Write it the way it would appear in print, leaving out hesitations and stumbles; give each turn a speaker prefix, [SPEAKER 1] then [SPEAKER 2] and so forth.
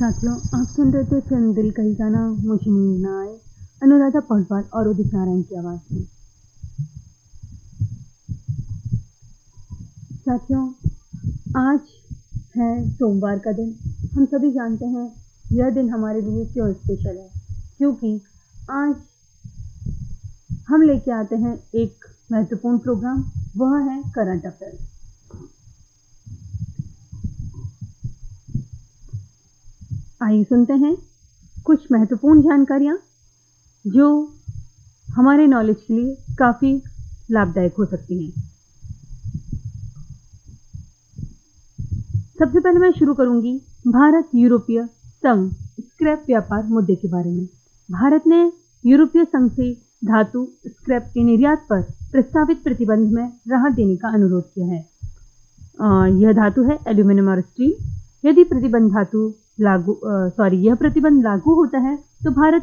[SPEAKER 1] साथियों, आप सुन रहे थे फिल्म दिल का ही गाना मुझे नींद ना आए, अनुराधा पौडवाल और उदित नारायण की आवाज़ में। साथियों, आज है सोमवार का दिन। हम सभी जानते हैं यह दिन हमारे लिए क्यों स्पेशल है, क्योंकि आज हम लेके आते हैं एक महत्वपूर्ण प्रोग्राम, वह है करंट अफेयर। आइए सुनते हैं कुछ महत्वपूर्ण जानकारियाँ जो हमारे नॉलेज के लिए काफ़ी लाभदायक हो सकती हैं। सबसे पहले मैं शुरू करूंगी भारत यूरोपीय संघ स्क्रैप व्यापार मुद्दे के बारे में। भारत ने यूरोपीय संघ से धातु स्क्रैप के निर्यात पर प्रस्तावित प्रतिबंध में राहत देने का अनुरोध किया है। यह धातु है एल्यूमिनियम और स्टील। यदि यह प्रतिबंध लागू होता है तो भारत